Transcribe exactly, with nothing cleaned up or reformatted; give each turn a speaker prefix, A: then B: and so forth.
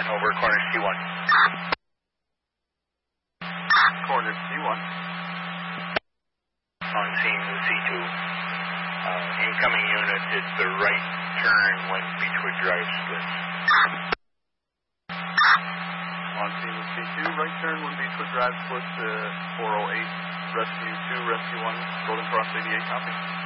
A: Over corner C one.
B: Corner C one.
A: On scene with C two. Uh, incoming unit, it's the right turn when Beechwood Drive splits.
B: On scene with C two, right turn when Beechwood Drive splits to four oh eight. Rescue two, Rescue one, Golden Cross eighty-eight, copy.